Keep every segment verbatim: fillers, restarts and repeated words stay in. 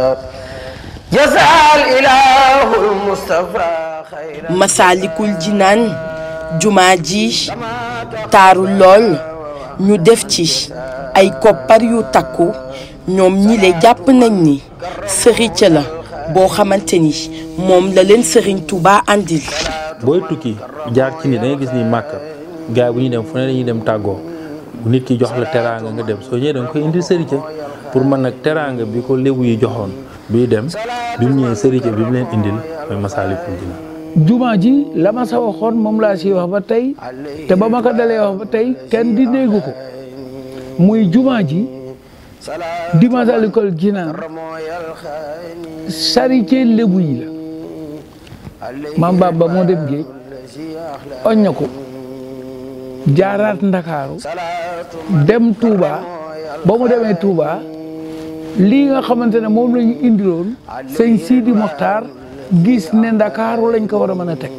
Masaalikul Jinaan jumaa ji taaru lool ñu def ci ay koppar yu takku ñoom ñile jàpp nañ ni sëriñ la boo xamante ni moom la leen Sëriñ Tuubaa andil. booy tukki jaar ci ni da nga gis ni màkk gaay bu ñu dem fu ne dañuy dem tàggoo nit ki jox la teraanga nga dem soo ñëwee da nga koy indil sëriñ pour man nag teraanga bi ko lébu yi joxoon buy dem bi mu ñëwee sëriñ bi mu leen indil mooy Masaalikul Jinaan. jumaa ji la ma sa waxoon moom laa si wax ba tey te ba ma ko dalee wax ba tey kenn di déggu ko muy jumaa ji di Masaalikul Jinaan charité lébu yi la Maam Bamba moo dem géej oñña ko jaaraat Ndakaaru dem Touba ba mu demee Touba lii nga xamante ne moom la ñu indiloon sëñ Sidi Mokhtar gis ne Ndakaaru lañ ko war a mën a teg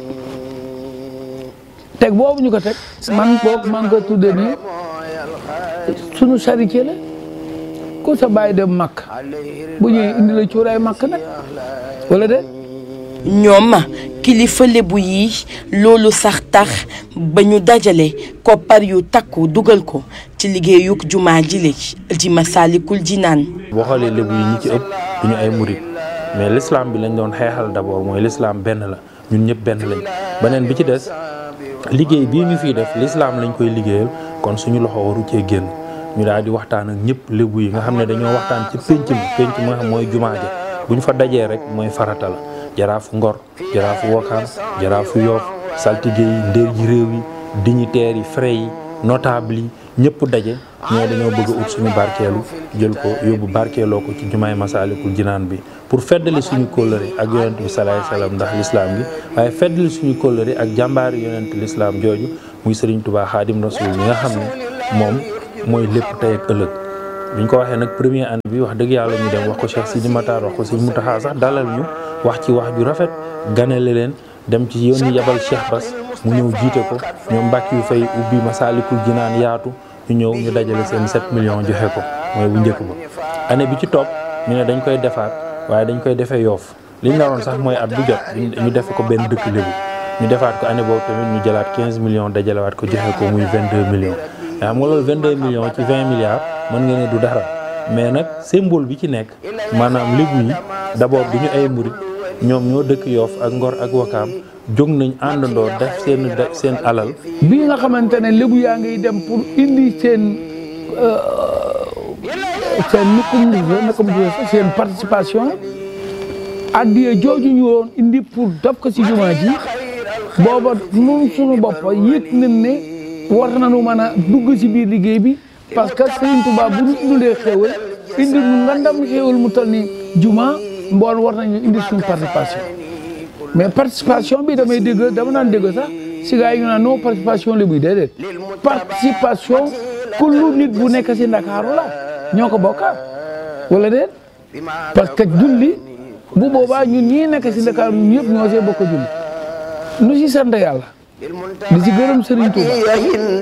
teg boobu ñu ko teg man boog man ko tudde ni sunu charité la ku sa bàyyi dem Makka bu ñëwee indi la cuuraay Makka nag wala de ñoom kilifa lébu yi loolu sax tax ba ñu dajale koppar yu takku dugal ko ci liggéeyug jumaa ji léegi di Masaalikul Jinaan. boo xoolee lébu yi ñi ci ëpp duñu ay murit mais l'islam bi lañ doon xeexal d'abord mooy l'islam benn la ñun ñëpp benn lañ beneen bi ci des liggéey bii ñu fiy def l'islam lañ koy liggéeyal kon suñu loxo waru cee génn ñu daal di waxtaan ak ñëpp lébu yi nga xam ne dañoo waxtaan ci pénc mi pénc mi nga xam mooy jumaa ji bu ñu fa dajee rek mooy farata la. jaraafu Ngor jaraafu Wakaam jaraafu Yoff saltige yi ndéer ji réew yi dignitaires yi frais yi notable yi ñëpp daje ñoo dañoo bëgg a ut suñu barkeelu jël ko yóbbu barkeeloo ko ci jumaay Masaalikul Jinaan bi pour feddali suñu kóllëre ak yonent bi salaay salaam ndax lislaam gi waaye feddali suñu kóllëre ak jàmbaari yonent lislaam jooju muy Sëriñ Tuubaa Xaadim Rasuul mi nga xam ne moom mooy lépp tey ak ëllëg biñ ko waxee nag première année bi wax dëgg yàlla ñu dem wax ko Cheikh Sidi Matar wax ko Sëriñ Muntaxa sax dalal ñu wax ci wax ju rafet ganale leen dem ci yoon yi yabal Cheikh Bass mu ñëw jiite ko ñoom mbàkk yu fay ubbi Masaalikul Jinaan yaatu ñu ñëw ñu dajale seen sept millions joxe ko mooy bu njëkk ba. année bi ci topp ñu ne dañ koy defaat waaye dañ koy defee Yoff li ñu naroon sax mooy at bu jot ñu def ko benn dëkk lébu ñu defaat ko année boobu tamit ñu jëlaat quinze millions dajalewaat ko joxe ko muy vingt-deux millions. mais xam nga loolu vingt-deux millions ci vingt milliards mën nga ne du dara mais nag symbole bi ci nekk maanaam lébu yi d'abord du ñu ay murit ñoom ñoo dëkk Yoff ak Ngor ak Wakaam jóg nañ àndandoo def seen seen alal. bi nga xamante ne lébu yaa ngi dem pour indi seen seen nukum seen participation addiya jooju ñu woon indi pour def ko ci jumaa ji booba nun suñu bopp yëg nañ ne war nañu mën a dugg ci biir liggéey bi parce que Sëriñ Tuubaa bu ñu indulee xéewal indi nu ngandam xéewal mu toll ni jumaa mbool war nañu indi suñu participation mais participation bi damay dégg dama naan dégg sax si gars yi ñu naan non participation li buy déedéet participation ku lu nit bu nekk si Ndakaaru la ñoo ko bokka wala déet parce que julli bu boobaa ñun ñii nekk si Ndakaaru ñun ñëpp ñoo see bokk julli nu si sant yàlla di si gërëm Sëriñ Tuubaa